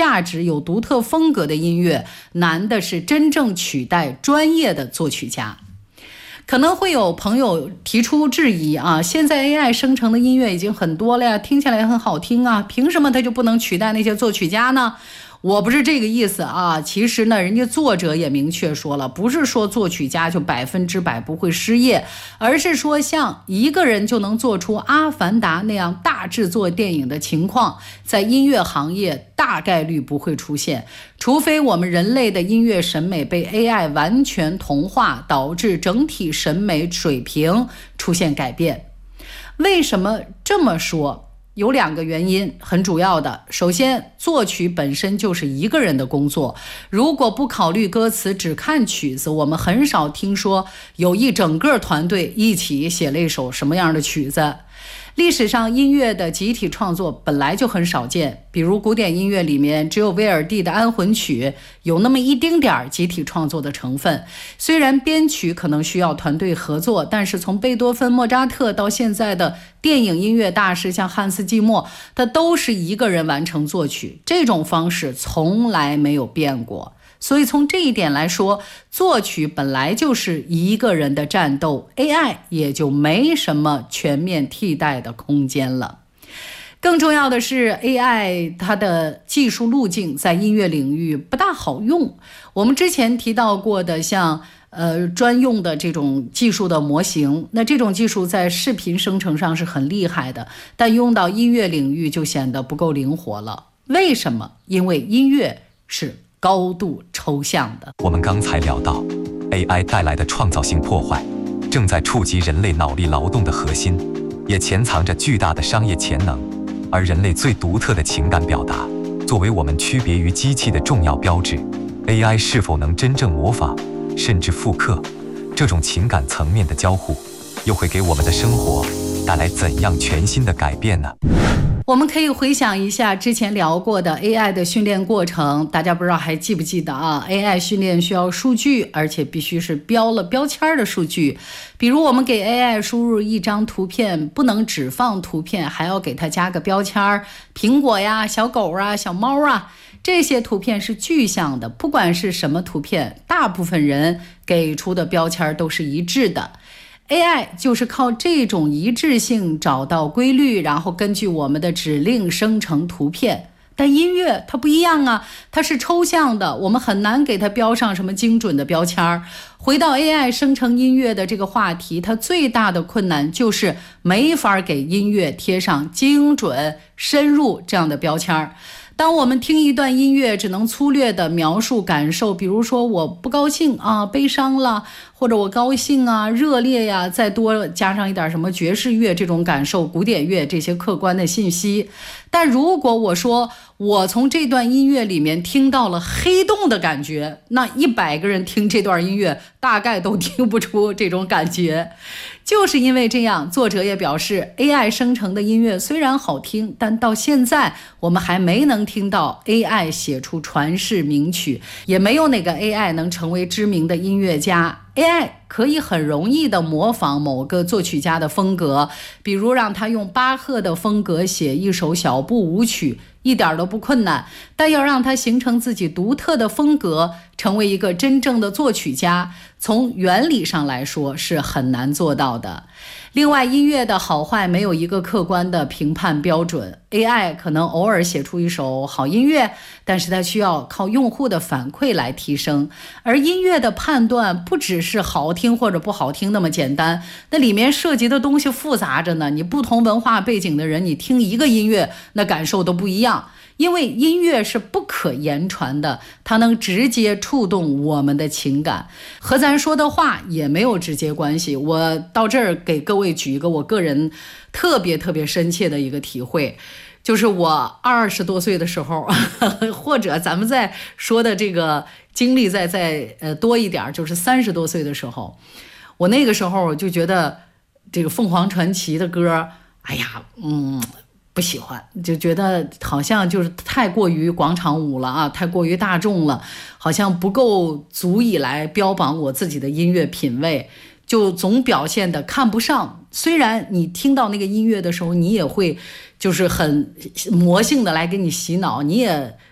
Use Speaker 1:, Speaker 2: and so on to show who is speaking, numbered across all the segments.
Speaker 1: 价值、有独特风格的音乐，难的是真正取代专业的作曲家。可能会有朋友提出质疑啊，现在 AI 生成的音乐已经很多了呀，听起来很好听啊，凭什么它就不能取代那些作曲家呢？我不是这个意思啊，其实呢，人家作者也明确说了，不是说作曲家就100%不会失业，而是说像一个人就能做出《阿凡达》那样大制作电影的情况，在音乐行业大概率不会出现，除非我们人类的音乐审美被 AI 完全同化，导致整体审美水平出现改变。为什么这么说？有2个原因，很主要的。首先，作曲本身就是一个人的工作，如果不考虑歌词，只看曲子，我们很少听说有一整个团队一起写了一首什么样的曲子。历史上音乐的集体创作本来就很少见，比如古典音乐里面只有威尔第的安魂曲有那么一丁点集体创作的成分。虽然编曲可能需要团队合作，但是从贝多芬、莫扎特到现在的电影音乐大师像汉斯季默，他都是一个人完成作曲，这种方式从来没有变过。所以从这一点来说，作曲本来就是一个人的战斗， AI 也就没什么全面替代的空间了。更重要的是 AI 它的技术路径在音乐领域不大好用。我们之前提到过的像专用的这种技术的模型，那这种技术在视频生成上是很厉害的，但用到音乐领域就显得不够灵活了。为什么？因为音乐是高度抽象的。
Speaker 2: 我们刚才聊到 AI 带来的创造性破坏正在触及人类脑力劳动的核心，也潜藏着巨大的商业潜能。而人类最独特的情感表达作为我们区别于机器的重要标志， AI 是否能真正模仿甚至复刻这种情感层面的交互，又会给我们的生活带来怎样全新的改变呢？
Speaker 1: 我们可以回想一下之前聊过的 AI 的训练过程，大家不知道还记不记得啊？ AI 训练需要数据，而且必须是标了标签的数据。比如我们给 AI 输入一张图片，不能只放图片，还要给它加个标签，苹果呀、小狗啊、小猫啊，这些图片是具象的，不管是什么图片，大部分人给出的标签都是一致的。AI 就是靠这种一致性找到规律，然后根据我们的指令生成图片。但音乐它不一样啊，它是抽象的，我们很难给它标上什么精准的标签。回到 AI 生成音乐的这个话题，它最大的困难就是没法给音乐贴上精准、深入这样的标签。当我们听一段音乐，只能粗略地描述感受，比如说我不高兴啊，悲伤了，或者我高兴啊，热烈呀，再多加上一点什么爵士乐这种感受，古典乐这些客观的信息。但如果我说我从这段音乐里面听到了黑洞的感觉，那100个人听这段音乐大概都听不出这种感觉。就是因为这样，作者也表示 AI 生成的音乐虽然好听，但到现在我们还没能听到 AI 写出传世名曲，也没有哪个 AI 能成为知名的音乐家。AI 可以很容易地模仿某个作曲家的风格，比如让他用巴赫的风格写一首小步舞曲，一点都不困难，但要让他形成自己独特的风格，成为一个真正的作曲家，从原理上来说是很难做到的。另外，音乐的好坏没有一个客观的评判标准， AI 可能偶尔写出一首好音乐，但是它需要靠用户的反馈来提升。而音乐的判断不只是好听或者不好听那么简单，那里面涉及的东西复杂着呢，你不同文化背景的人，你听一个音乐那感受都不一样。因为音乐是不可言传的，它能直接触动我们的情感，和咱说的话也没有直接关系。我到这儿给各位举一个我个人特别深切的一个体会，就是我20多岁的时候，或者咱们在说的这个经历再多一点，就是30多岁的时候，我那个时候就觉得这个凤凰传奇的歌，哎呀，不喜欢，就觉得好像就是太过于广场舞了啊，太过于大众了，好像不够足以来标榜我自己的音乐品味，就总表现的看不上。虽然你听到那个音乐的时候，你也会就是很魔性的来给你洗脑，你也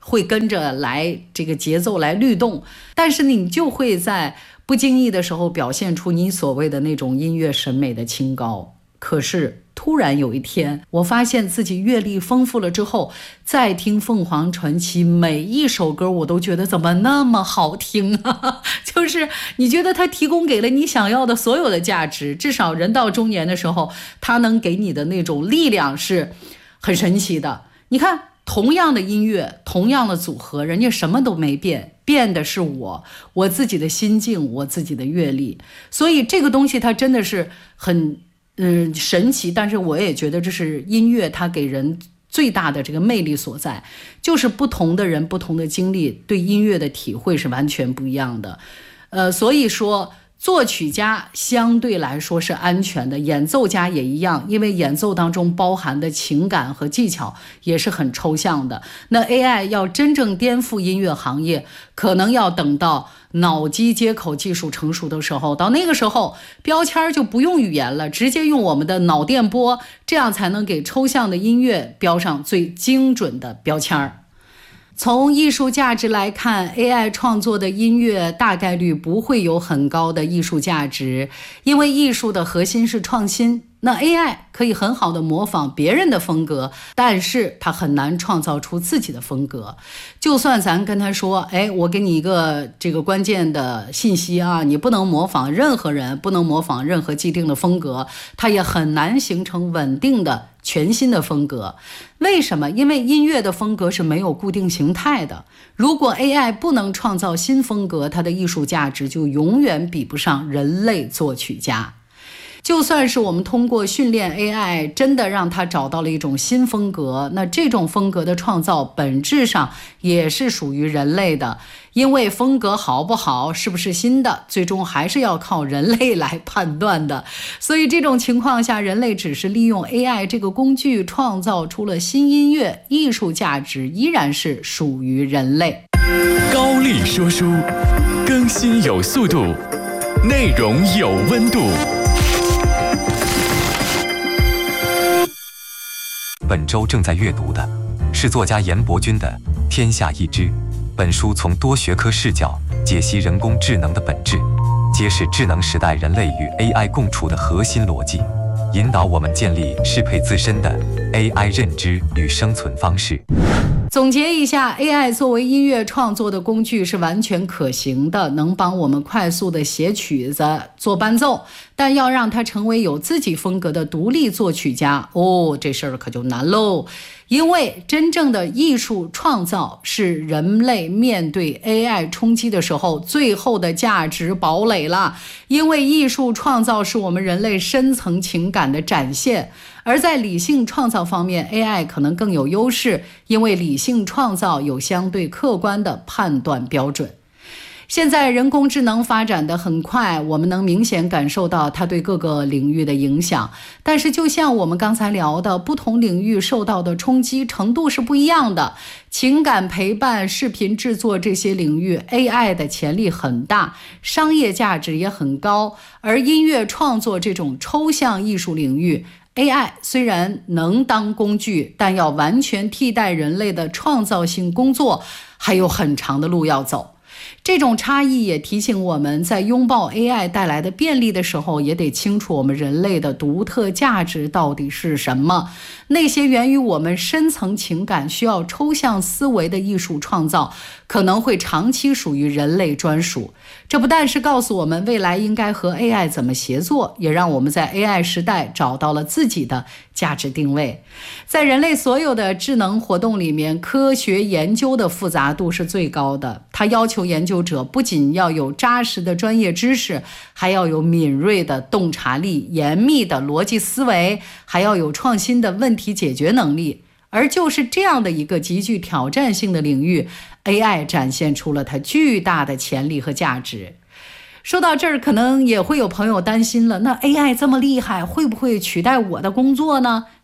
Speaker 1: 会跟着来这个节奏来律动，但是你就会在不经意的时候表现出你所谓的那种音乐审美的清高。可是突然有一天，我发现自己阅历丰富了之后，再听凤凰传奇，每一首歌我都觉得怎么那么好听啊就是你觉得它提供给了你想要的所有的价值，至少人到中年的时候，它能给你的那种力量是很神奇的。你看同样的音乐，同样的组合，人家什么都没变，变的是我自己的心境，我自己的阅历。所以这个东西它真的是很神奇，但是我也觉得这是音乐它给人最大的这个魅力所在，就是不同的人不同的经历对音乐的体会是完全不一样的。所以说作曲家相对来说是安全的，演奏家也一样，因为演奏当中包含的情感和技巧也是很抽象的。那 AI 要真正颠覆音乐行业，可能要等到脑机接口技术成熟的时候，到那个时候标签就不用语言了，直接用我们的脑电波，这样才能给抽象的音乐标上最精准的标签。从艺术价值来看， AI 创作的音乐大概率不会有很高的艺术价值，因为艺术的核心是创新。那 AI 可以很好的模仿别人的风格，但是它很难创造出自己的风格。就算咱跟他说，我给你一个这个关键的信息啊，你不能模仿任何人，不能模仿任何既定的风格，它也很难形成稳定的全新的风格。为什么？因为音乐的风格是没有固定形态的。如果 AI 不能创造新风格，它的艺术价值就永远比不上人类作曲家。就算是我们通过训练 AI 真的让它找到了一种新风格，那这种风格的创造本质上也是属于人类的，因为风格好不好，是不是新的，最终还是要靠人类来判断的。所以这种情况下，人类只是利用 AI 这个工具创造出了新音乐，艺术价值依然是属于人类。
Speaker 3: 高力说书，更新有速度，内容有温度。
Speaker 2: 本周正在阅读的是作家严伯钧的《天下一知》。本书从多学科视角解析人工智能的本质，揭示智能时代人类与 AI 共处的核心逻辑，引导我们建立适配自身的 AI 认知与生存方式。
Speaker 1: 总结一下， AI 作为音乐创作的工具是完全可行的，能帮我们快速的写曲子做伴奏，但要让它成为有自己风格的独立作曲家，这事儿可就难喽。因为真正的艺术创造是人类面对 AI 冲击的时候最后的价值堡垒了，因为艺术创造是我们人类深层情感的展现，而在理性创造方面 AI 可能更有优势，因为理性创造有相对客观的判断标准。现在人工智能发展得很快，我们能明显感受到它对各个领域的影响，但是就像我们刚才聊的，不同领域受到的冲击程度是不一样的。情感陪伴、视频制作这些领域 AI 的潜力很大，商业价值也很高，而音乐创作这种抽象艺术领域AI 虽然能当工具，但要完全替代人类的创造性工作还有很长的路要走。这种差异也提醒我们，在拥抱 AI 带来的便利的时候，也得清楚我们人类的独特价值到底是什么。那些源于我们深层情感、需要抽象思维的艺术创造，可能会长期属于人类专属。这不但是告诉我们未来应该和 AI 怎么协作，也让我们在 AI 时代找到了自己的价值定位。在人类所有的智能活动里面，科学研究的复杂度是最高的，它要求研究者不仅要有扎实的专业知识，还要有敏锐的洞察力、严密的逻辑思维，还要有创新的问题解决能力。而就是这样的一个极具挑战性的领域， AI 展现出了它巨大的潜力和价值。说到这儿，可能也会有朋友担心了，那 AI 这么厉害，会不会取代我的工作呢？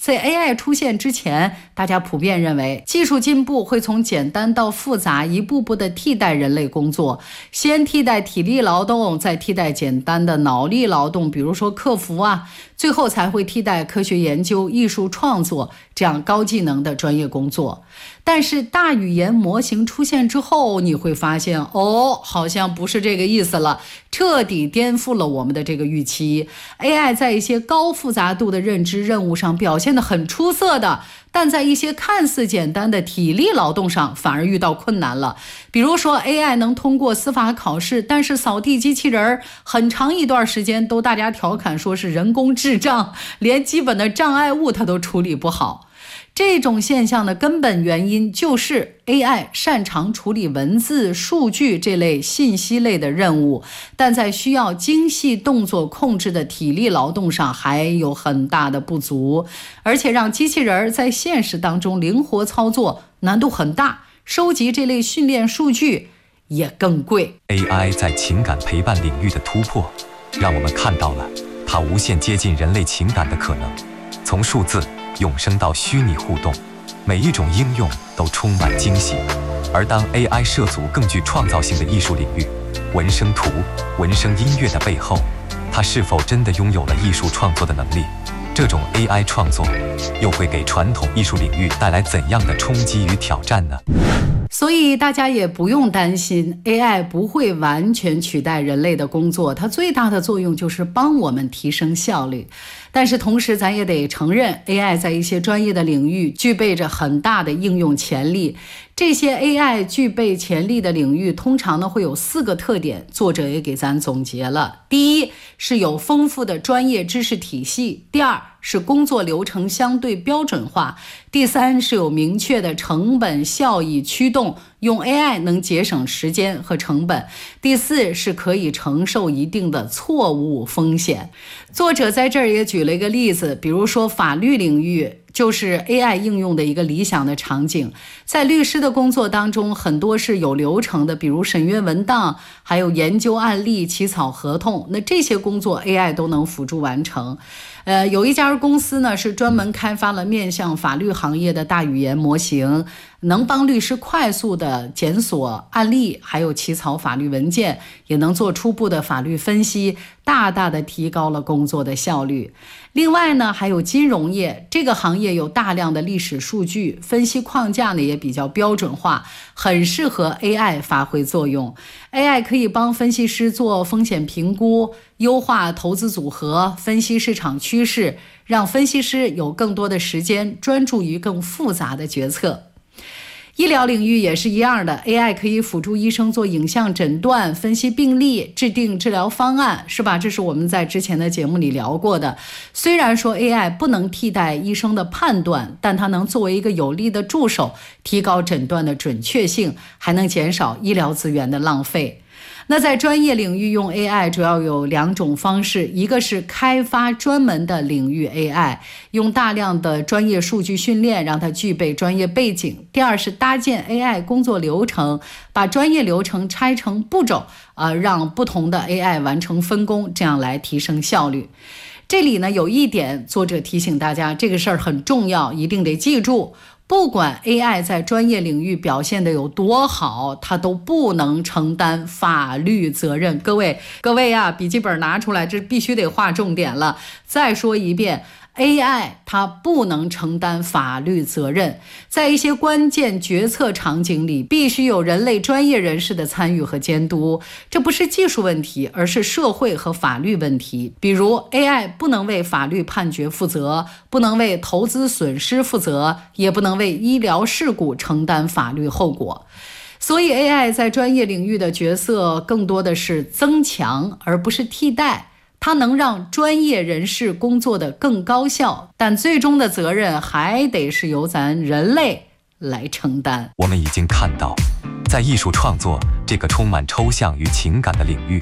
Speaker 1: 在 AI 出现之前，大家普遍认为技术进步会从简单到复杂，一步步的替代人类工作，先替代体力劳动，再替代简单的脑力劳动，比如说客服啊，最后才会替代科学研究、艺术创作这样高技能的专业工作。但是大语言模型出现之后，你会发现好像不是这个意思了，彻底颠覆了我们的这个预期。 AI 在一些高复杂度的认知任务上表现得很出色的，但在一些看似简单的体力劳动上反而遇到困难了。比如说 AI 能通过司法考试，但是扫地机器人很长一段时间都大家调侃说是人工智障，连基本的障碍物它都处理不好。这种现象的根本原因就是 AI 擅长处理文字、数据这类信息类的任务，但在需要精细动作控制的体力劳动上还有很大的不足，而且让机器人在现实当中灵活操作难度很大，收集这类训练数据也更贵。
Speaker 2: AI 在情感陪伴领域的突破，让我们看到了它无限接近人类情感的可能，从数字永生到虚拟互动，每一种应用都充满惊喜。而当 AI 涉足更具创造性的艺术领域，文声图、文声音乐的背后，它是否真的拥有了艺术创作的能力？这种 AI 创作又会给传统艺术领域带来怎样的冲击与挑战呢？
Speaker 1: 所以大家也不用担心 AI 不会完全取代人类的工作，它最大的作用就是帮我们提升效率。但是同时咱也得承认 AI 在一些专业的领域具备着很大的应用潜力。这些 AI 具备潜力的领域通常呢会有4个特点，作者也给咱总结了。第一是有丰富的专业知识体系，第二是工作流程相对标准化，第三是有明确的成本效益驱动，用 AI 能节省时间和成本，第四是可以承受一定的错误风险。作者在这儿也举了一个例子，比如说法律领域就是 AI 应用的一个理想的场景。在律师的工作当中，很多是有流程的，比如审阅文档，还有研究案例、起草合同，那这些工作 AI 都能辅助完成。有一家公司呢是专门开发了面向法律行业的大语言模型，能帮律师快速的检索案例，还有起草法律文件，也能做初步的法律分析，大大的提高了工作的效率。另外呢，还有金融业，这个行业有大量的历史数据，分析框架呢也比较标准化，很适合 AI 发挥作用。AI 可以帮分析师做风险评估，优化投资组合，分析市场趋势，让分析师有更多的时间专注于更复杂的决策。医疗领域也是一样的， AI 可以辅助医生做影像诊断，分析病例，制定治疗方案，是吧？这是我们在之前的节目里聊过的。虽然说 AI 不能替代医生的判断，但它能作为一个有力的助手，提高诊断的准确性，还能减少医疗资源的浪费。那在专业领域用 AI 主要有2种方式，一个是开发专门的领域 AI， 用大量的专业数据训练，让它具备专业背景；第二是搭建 AI 工作流程，把专业流程拆成步骤，让不同的 AI 完成分工，这样来提升效率。这里呢有一点，作者提醒大家，这个事儿很重要，一定得记住。不管 AI 在专业领域表现得有多好，它都不能承担法律责任。各位啊，笔记本拿出来，这必须得划重点了。再说一遍， AI 它不能承担法律责任，在一些关键决策场景里，必须有人类专业人士的参与和监督。这不是技术问题，而是社会和法律问题。比如 AI 不能为法律判决负责，不能为投资损失负责，也不能为医疗事故承担法律后果。所以 AI 在专业领域的角色更多的是增强，而不是替代。它能让专业人士工作得更高效，但最终的责任还得是由咱人类来承担。
Speaker 2: 我们已经看到，在艺术创作这个充满抽象与情感的领域，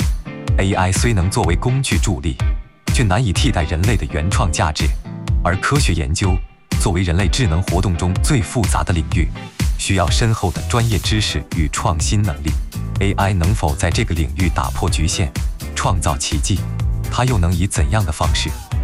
Speaker 2: AI 虽能作为工具助力，却难以替代人类的原创价值。而科学研究作为人类智能活动中最复杂的领域，需要深厚的专业知识与创新能力。AI 能否在这个领域打破局限，创造奇迹？它又能以怎样的方式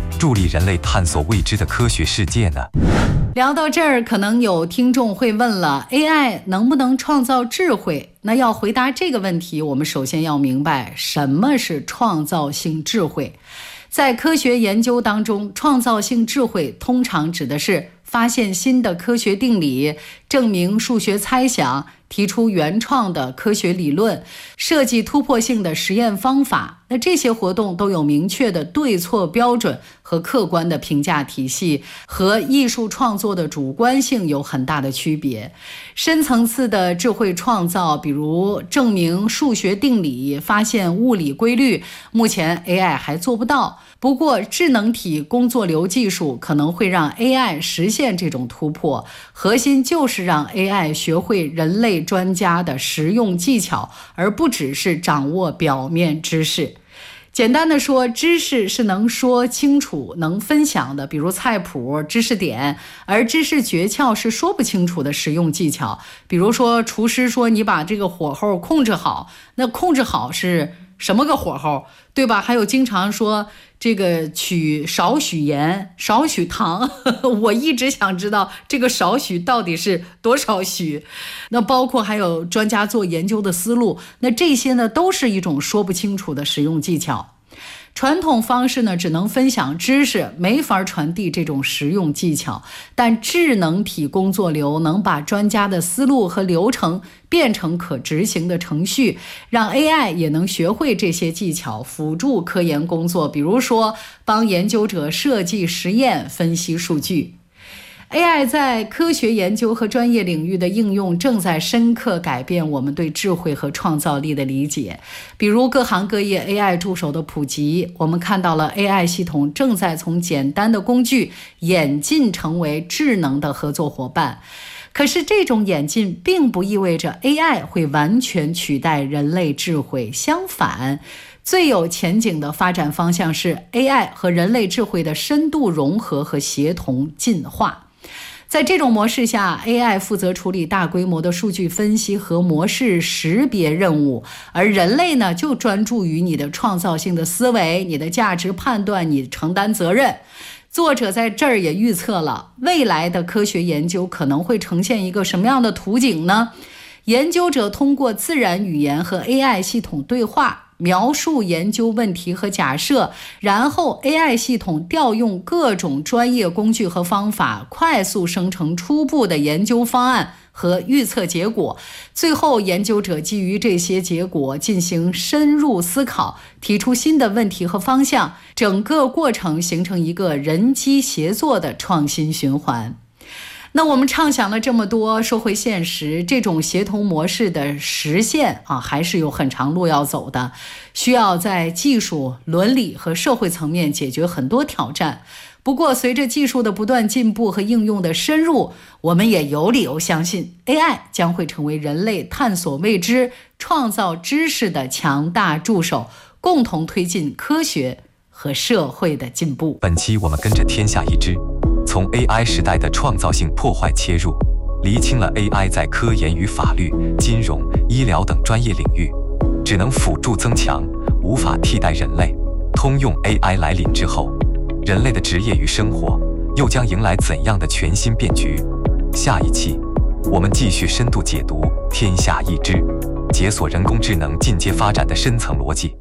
Speaker 2: 助力人类探索未知的科学世界呢？
Speaker 1: 聊到这儿，可能有听众会问了 ，AI 能不能创造智慧？那要回答这个问题，我们首先要明白什么是创造性智慧。在科学研究当中，创造性智慧通常指的是发现新的科学定理，证明数学猜想，提出原创的科学理论，设计突破性的实验方法。那这些活动都有明确的对错标准和客观的评价体系，和艺术创作的主观性有很大的区别。深层次的智慧创造，比如证明数学定理、发现物理规律，目前 AI 还做不到。不过智能体工作流技术可能会让 AI 实现这种突破，核心就是让 AI 学会人类专家的实用技巧，而不只是掌握表面知识。简单的说，知识是能说清楚、能分享的，比如菜谱、知识点；而知识诀窍是说不清楚的实用技巧，比如说厨师说你把这个火候控制好，那控制好是什么个火候，对吧？还有经常说这个取少许盐少许糖，我一直想知道这个少许到底是多少许。那包括还有专家做研究的思路，那这些呢都是一种说不清楚的实用技巧。传统方式呢，只能分享知识，没法传递这种实用技巧。但智能体工作流能把专家的思路和流程变成可执行的程序，让 AI 也能学会这些技巧，辅助科研工作，比如说帮研究者设计实验、分析数据。AI 在科学研究和专业领域的应用正在深刻改变我们对智慧和创造力的理解。比如各行各业 AI 助手的普及，我们看到了 AI 系统正在从简单的工具演进成为智能的合作伙伴。可是这种演进并不意味着 AI 会完全取代人类智慧，相反，最有前景的发展方向是 AI 和人类智慧的深度融合和协同进化。在这种模式下， AI 负责处理大规模的数据分析和模式识别任务，而人类呢，就专注于你的创造性的思维、你的价值判断、你承担责任。作者在这儿也预测了未来的科学研究可能会呈现一个什么样的图景呢？研究者通过自然语言和 AI 系统对话，描述研究问题和假设，然后 AI 系统调用各种专业工具和方法，快速生成初步的研究方案和预测结果。最后，研究者基于这些结果进行深入思考，提出新的问题和方向，整个过程形成一个人机协作的创新循环。那我们畅想了这么多，说回现实，这种协同模式的实现还是有很长路要走的，需要在技术、伦理和社会层面解决很多挑战。不过随着技术的不断进步和应用的深入，我们也有理由相信 AI 将会成为人类探索未知、创造知识的强大助手，共同推进科学和社会的进步。
Speaker 2: 本期我们跟着天下一知，从 AI 时代的创造性破坏切入，厘清了 AI 在科研与法律、金融、医疗等专业领域只能辅助增强，无法替代人类。通用 AI 来临之后，人类的职业与生活又将迎来怎样的全新变局？下一期我们继续深度解读天下一知，解锁人工智能进阶发展的深层逻辑。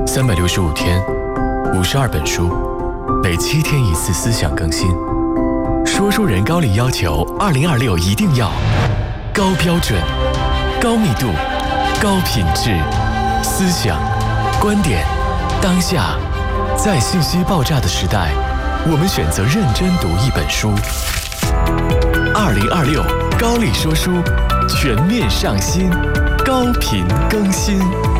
Speaker 3: 365天，52本书，每7天1次思想更新。说书人高力要求2026一定要高标准、高密度、高品质，思想、观点，当下，在信息爆炸的时代，我们选择认真读一本书。2026高力说书全面上新，高频更新。